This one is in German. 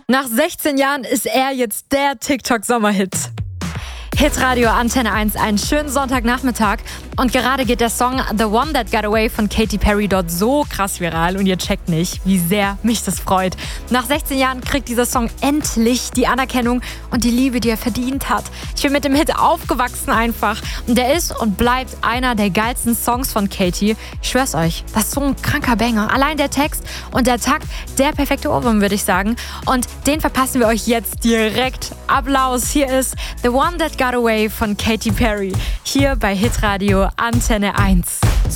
Nach 16 Jahren ist er jetzt der TikTok-Sommerhit. Hitradio Antenne 1, einen schönen Sonntagnachmittag. Und gerade geht der Song The One That Got Away von Katy Perry dort so krass viral und ihr checkt nicht, wie sehr mich das freut. Nach 16 Jahren kriegt dieser Song endlich die Anerkennung und die Liebe, die er verdient hat. Ich bin mit dem Hit aufgewachsen einfach und der ist und bleibt einer der geilsten Songs von Katy. Ich schwör's euch, das ist so ein kranker Banger. Allein der Text und der Takt, der perfekte Ohrwurm, würde ich sagen. Und den verpassen wir euch jetzt direkt. Applaus, hier ist The One That Got Away von Katy Perry. Hier bei Hitradio Antenne 1.